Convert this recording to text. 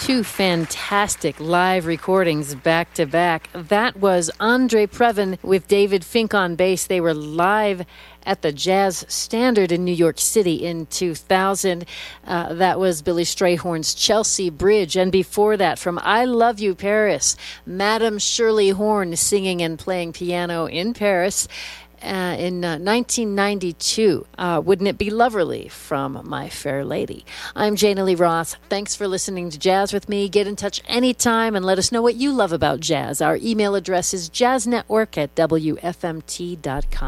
Two fantastic live recordings back to back. That was Andre Previn with David Fink on bass. They were live at the Jazz Standard in New York City in 2000. That was Billy Strayhorn's Chelsea Bridge. And before that, from I Love You, Paris, Madame Shirley Horn singing and playing piano in Paris. In 1992, Wouldn't It Be Loverly from My Fair Lady. I'm Jana Lee Roth. Thanks for listening to Jazz with me. Get in touch anytime and let us know what you love about jazz. Our email address is jazznetwork@wfmt.com.